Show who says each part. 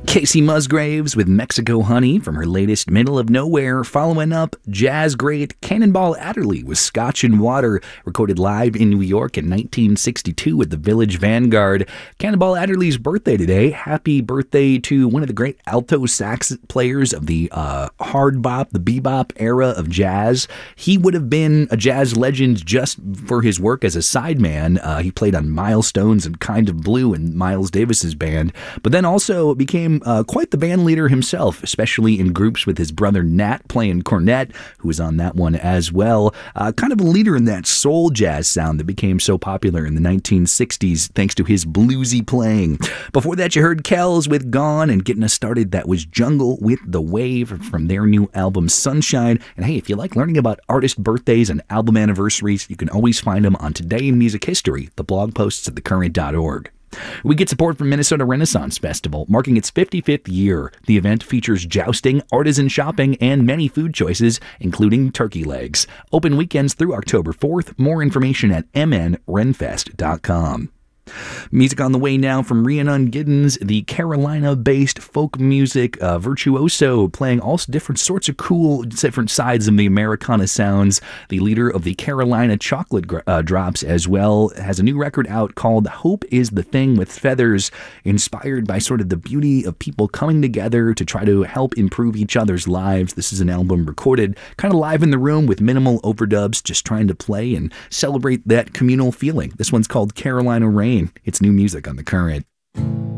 Speaker 1: Casey Musgraves with Mexico Honey from her latest Middle of Nowhere, following up jazz great Cannonball Adderley with Scotch and Water, recorded live in New York in 1962 at the Village Vanguard. Cannonball Adderley's birthday today. Happy birthday to one of the great alto sax players of the hard bop, the bebop era of jazz. He would have been a jazz legend just for his work as a sideman. He played on Milestones and Kind of Blue in Miles Davis's band, but then also became quite the band leader himself, especially in groups with his brother Nat playing cornet, who was on that one as well. Kind of a leader in that soul jazz sound that became so popular in the 1960s thanks to his bluesy playing. Before that, you heard Kells with Gone, and getting us started, that was Jungle with The Wave from their new album Sunshine. And hey, if you like learning about artist birthdays and album anniversaries, you can always find them on Today in Music History, the blog posts at thecurrent.org. We get support from Minnesota Renaissance Festival, marking its 55th year. The event features jousting, artisan shopping, and many food choices, including turkey legs. Open weekends through October 4th. More information at mnrenfest.com. Music on the way now from Rhiannon Giddens, the Carolina-based folk music virtuoso, playing all different sorts of cool, different sides of the Americana sounds. The leader of the Carolina Chocolate Drops as well has a new record out called Hope is the Thing with Feathers, inspired by sort of the beauty of people coming together to try to help improve each other's lives. This is an album recorded kind of live in the room with minimal overdubs, just trying to play and celebrate that communal feeling. This one's called Carolina Rain. It's new music on The Current.